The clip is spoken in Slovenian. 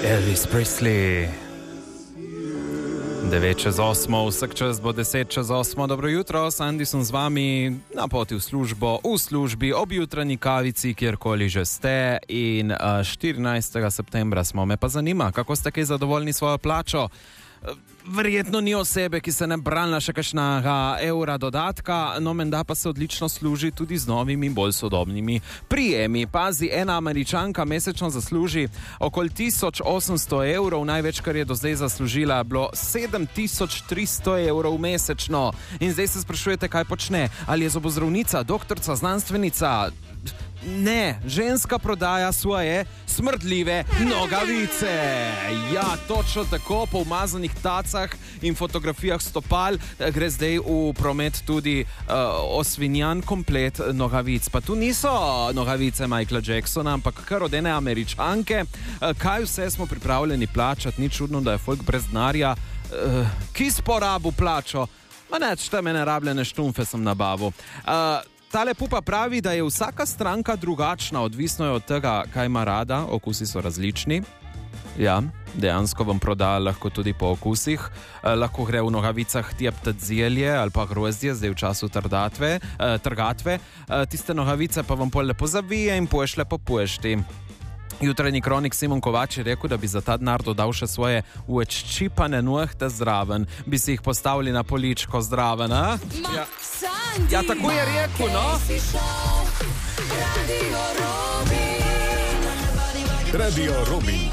Elvis Presley. 9:08, vsak čas bo 10:08. Dobro jutro, Sandy sem z vami na poti v službo, v službi, ob jutranji kavici, kjerkoli že ste. In 14. septembra smo. Me pa zanima, kako ste kaj zadovoljni s svojo plačo. Verjetno ni osebe, ki se ne branila še kakšnega evra dodatka, no menda pa se odlično služi tudi z novimi, bolj sodobnimi prijemi. Pazi, ena Američanka mesečno zasluži okoli 1800 evrov, največ, kar je do zdaj zaslužila, bilo 7300 evrov mesečno. In zdaj se sprašujete, kaj počne. Ali je zobozdravnica, doktorica, znanstvenica? Ne, ženska prodaja svoje smrdljive nogavice. Ja, točno tako, po umazanih tacah in fotografijah stopal gre zdaj v promet tudi osvinjan komplet nogavic. Pa tu niso nogavice Michaela Jacksona, ampak kar od ene Američanke. Kaj vse smo pripravljeni plačati, ni čudno, da je folk brez denarja. Ki sporabu plačo? Ma neč, te mene rabljene štumfe sem nabavil. Tale pupa pravi, da je vsaka stranka drugačna, odvisno je od tega, kaj ima rada, okusi so različni. Ja, dejansko vam proda lahko tudi po okusih. Lahko gre v nogavicah tjeptat zelje ali pa grozdje, zdaj v času trgatve. Tiste nogavice pa vam pol lepo zavije in pošle po pošti. Jutranji kronik Simon Kovač je rekel, da bi za ta denar dodal še svoje uččipane nohte zraven. Bi si jih postavili na poličko zraven, a? Ja, tako je rekel, no? Radio Robin.